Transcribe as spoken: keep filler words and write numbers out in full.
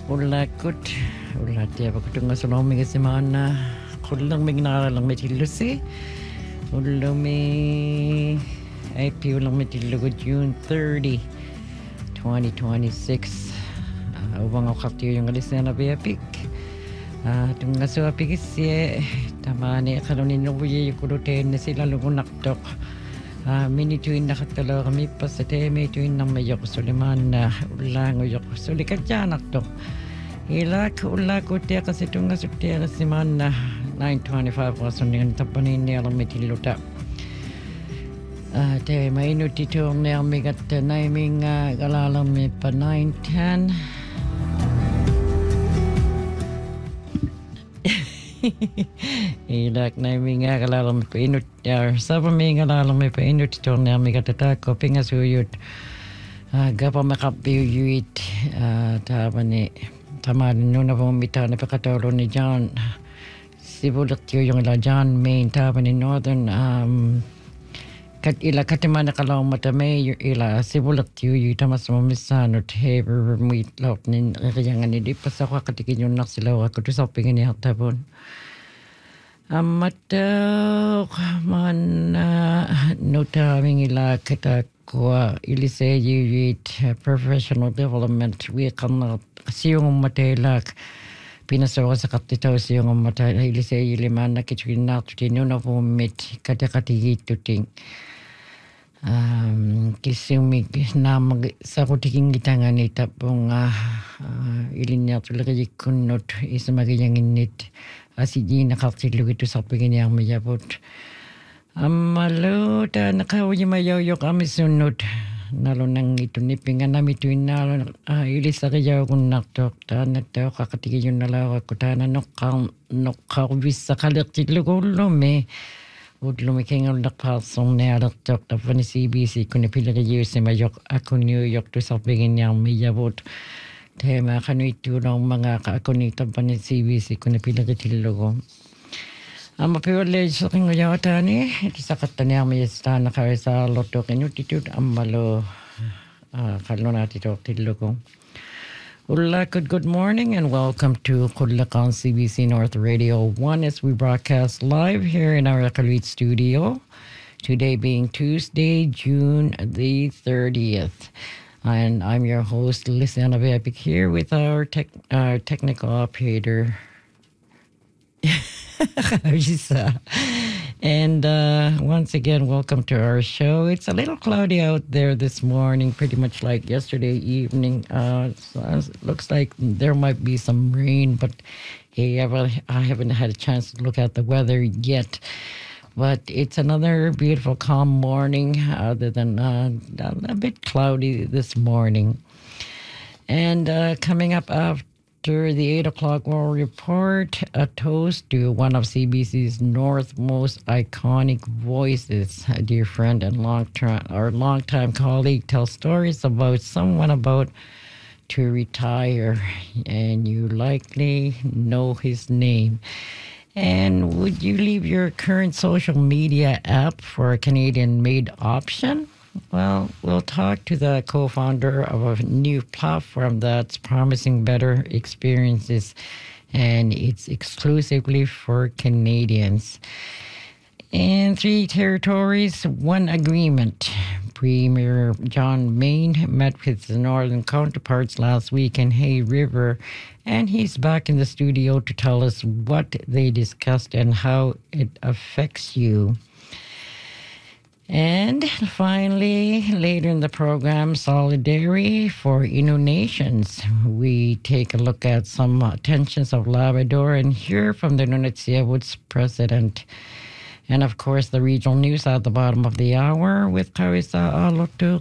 Ulakut, ulatia pakutunga saloming semana, kulang mignara lang metilusi, ulumi, I P lang metilugo June thirtieth, twenty twenty-six. Ubang ako kaptiyo yung alisya na biapik. Tunga sa apikisye, tamani kanunin nubuye yung kuluten na sila lugunaktok. Mini tuin nakatalo kami pa sa teme tuin nang mayok suliman na ulang uyok sulikat janak to. Ilak ulak utia kasi tunga sutia kasi man na nine twenty-five was on yung tapanin niya lang mitiluta. Te may nutito niya migat naiming galalang mi pa nine ten. Ilak na mi nga kalalang may painut yar. Saba mi nga kalalang may painut ito na mi katatako pingasuyot. Gapa makapiyuyuit. Tama ni tamarin nyo na pumita na pakatolo ni John. Sibulat yun yung ila John Main. Tama ni Northern um, kat ila katimana kalaw matame ila sibulat yu yu tamas mo misano teber meat lot nin kayangan ni di pasako katikin yung naksilaw ako to sa pingin ni hatabon amatok man no taming ila katakwa ilise yu yu professional development we kan siyong matelak pinasawa sa katitaw siyong mata ilise iliman na kitchen na tutin na pumit katakati tuting um kisumig na mag sa kutiking gitangan ni tapong uh, uh, ilinya talaga kunot isa magiyang init asiji nakatilu ito sa pagin yang mayabot amalo ta nakawi mayayo kami sunod nalo nang ito ni pingan nami tuin nalo uh, ilisa kaya kun naktok ta nakto kakatikin yung nalawa ko ta na nokang nokang bisa kalaktilu ko me Udlumiking ang nakpasong na alatok na pa ni C B C kung napilagay si Mayok ako New York to sa pingin niyang mayabot. Tema kanuito ng mga kaakonita pa ni C B C kung napilagay tilogo. Ang mapiwalay sa aking ngayata ni, ito sa katanya may ista na kaya sa loto kinutitut ang malo kalon natin ito tilogo. Ula, good, good morning and welcome to Kudlakan C B C North Radio one as we broadcast live here in our Akalit studio. Today being Tuesday, June the thirtieth. And I'm your host, Lisanna Vepik, here with our, tech, our technical operator. And uh, once again, welcome to our show. It's a little cloudy out there this morning, pretty much like yesterday evening. Uh, so it looks like there might be some rain, but hey, I haven't had a chance to look at the weather yet. But it's another beautiful, calm morning, other than uh, a bit cloudy this morning. And uh, coming up after After the eight o'clock World Report, a toast to one of C B C's North most iconic voices. A dear friend and long-term, our long-time colleague tells stories about someone about to retire, and you likely know his name. And would you leave your current social media app for a Canadian-made option? Well, we'll talk to the co-founder of a new platform that's promising better experiences, and it's exclusively for Canadians. In three territories, one agreement. Premier John Main met with the northern counterparts last week in Hay River, and he's back in the studio to tell us what they discussed and how it affects you. And finally, later in the program, Solidarity for Innu Nations. We take a look at some tensions of Labrador and hear from the Nunavut's president. And of course, the regional news at the bottom of the hour with Carissa Alotuk